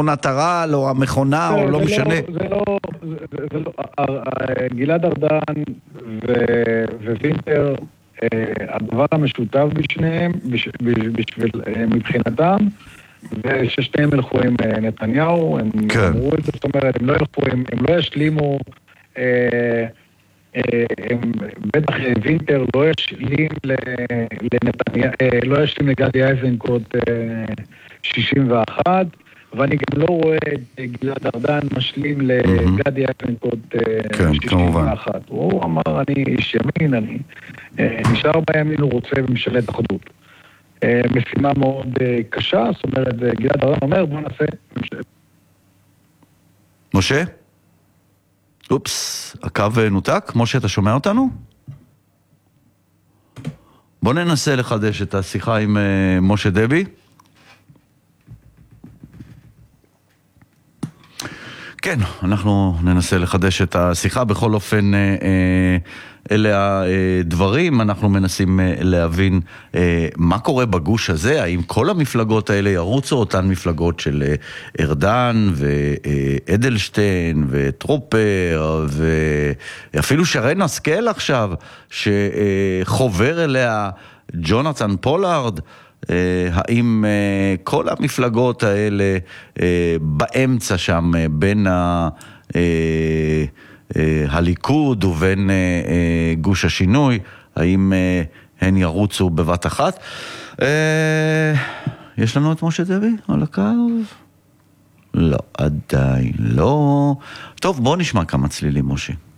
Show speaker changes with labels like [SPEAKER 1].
[SPEAKER 1] מכונת הרעל או המכונה או לא משנה.
[SPEAKER 2] זה לא, גלעד ארדן ווינטר, הדבר המשותף בשניהם, מבחינתם, וששניהם ילכו עם נתניהו, הם אמרו את זה, זאת אומרת, הם לא ישלימו, בטח וינטר לא ישלים לא ישלים לגדי איזנקוט 61, ואני גם לא רואה את גלעד ארדן משלים לגדי איזנקוט 61. הוא אמר, אני איש ימין, אני נשאר בימין, הוא רוצה ומשלט אחדות. משימה מאוד קשה, זאת אומרת, גלעד ארדן אומר, בוא נעשה ממשלת.
[SPEAKER 1] משה? אופס, הקו נותק. משה, אתה שומע אותנו? בוא ננסה לחדש את השיחה עם משה דבי. כן, אנחנו ננסה לחדש את השיחה. בכל אופן, אלה הדברים. אנחנו מנסים להבין מה קורה בגוש הזה. האם כל המפלגות האלה ירוצו, אותן מפלגות של ארדן ואדלשטיין וטרופר ואפילו שרן השכל עכשיו, שחובר אליה ג'ונתן פולארד. האם כל המפלגות האלה באמצע שם בין הליכוד ובין גוש השינוי, האם הן ירוצו בבת אחת? יש לנו את משה דבי על הקו? לא, עדיין לא. טוב, בוא נשמע כמה צלילים, משה.